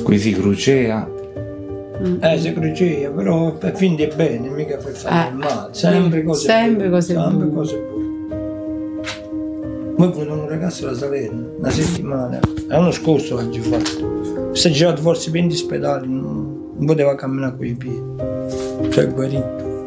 Qui si crucea. Si crucea, però per finire bene, mica per fare male. Sempre cose buone. Poi con un ragazzo da Salerno, una settimana, l'anno scorso oggi ho fatto. Si è girato forse 20 ospedali, non poteva camminare con i piedi. Cioè guarito.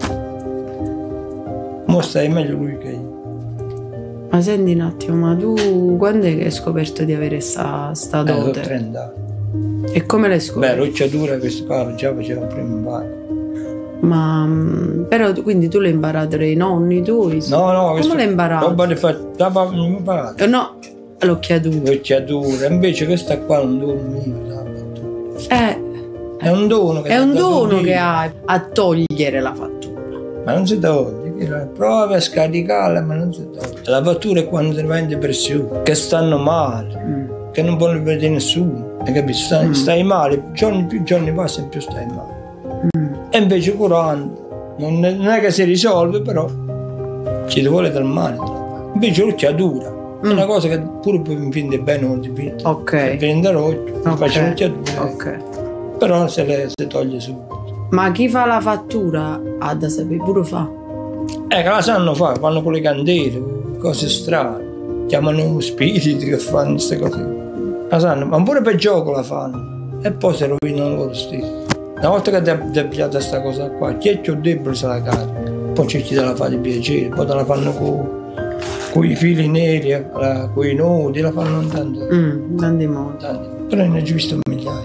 Mo stai meglio lui che io. Ma senti un attimo, ma tu quando è che hai scoperto di avere sta dote? 30 anni. E come l'hai scoperto? L'occhiatura questo qua già faceva prima in bagno. Ma però quindi tu l'hai imparato dai nonni tuoi? No, come l'hai imparato? Roba di imparato. No, l'occhiatura. Invece questa qua è un dono mio. È un dono che hai a togliere la fattura. Ma non si toglie, prova a scaricarla, ma non si toglie. La fattura è quando ti va in depressione, che stanno male, che non vogliono vedere nessuno, hai capito? Stai male, più giorni passano più stai male. E invece curando, non è che si risolve, però ci vuole dal male. Invece l'occhiatura è una cosa che pure mi viene bene non ti viene. Ok. Viene dall'occhio, faccio l'occhiatura. Ok. Però se toglie subito. Ma chi fa la fattura ha da sapere pure fa. Che la sanno fare, fanno con le candele, cose strane. Chiamano spiriti che fanno queste cose. La sanno, ma pure per gioco la fanno. E poi si rovinano loro stessi. Una volta che ti è piaciuta questa cosa qua, chi è più debole se la carica. Poi c'è chi te la fa di piacere, poi te la fanno con i fili neri, con i nodi, la fanno in tanti modi. Però ne ho visto migliaia.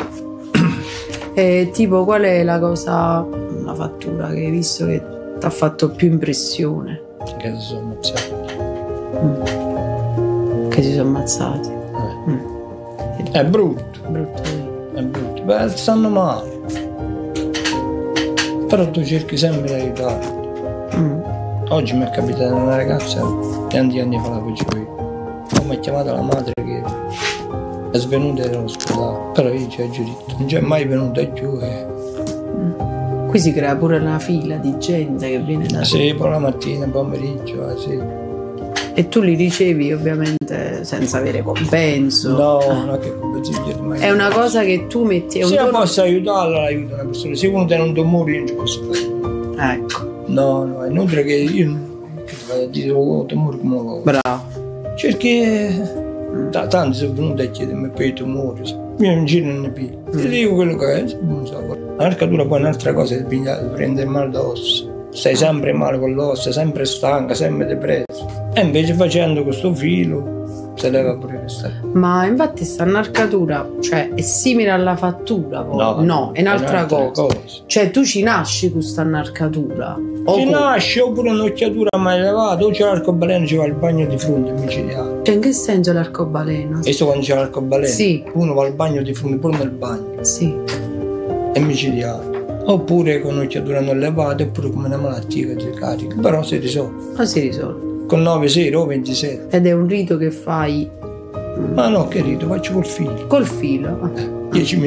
E tipo qual è la fattura che hai visto che ti ha fatto più impressione? Che si sono ammazzati. Che si sono ammazzati. È brutto. È brutto. Beh, stanno male. Però tu cerchi sempre di aiutarli. Oggi mi è capitata una ragazza, tanti anni fa la facevo io. Poi mi ha chiamata la madre che è svenuta dall'ospedale. Però io ci ho giurito, non c'è mai venuta più. Qui si crea pure una fila di gente che viene da... Sì, poi la mattina, pomeriggio, sì. E tu li ricevi ovviamente senza avere compenso? No, non è che compenso. È una cosa che tu metti... Se io posso aiutarla, aiuto una persona. Se uno tiene un tumore io non ci posso fare. Ecco. No, è inutile che io vado a dire un tumore come lo... Bravo. Perché tanti sono venuti a chiedermi per i tumori. Io non giro ne piglio. Ti dico quello che è, non so. L'arcatura poi è un'altra cosa che prende il mal d'ossa. Stai sempre male con l'ossa, sempre stanca, sempre depresso. E invece facendo questo filo si leva pure questa. Ma infatti sta narcatura, cioè è simile alla fattura poi? No, è un'altra cosa. Cioè tu ci nasci con questa narcatura? Ci nasci oppure un'occhiatura mai levata, o c'è l'arcobaleno, ci va il bagno di fronte micidiale. Cioè in che senso l'arcobaleno? E so quando c'è l'arcobaleno? Sì. Uno va al bagno di fronte, pure nel bagno. Sì. È micidiale. Oppure con un'occhiatura non levata, oppure come una malattia che ti carica. Però si risolve. Ma si risolve? Con 9 sere o 27. Ed è un rito che fai? Ma no, che rito, faccio col filo. Col filo? 10 minuti.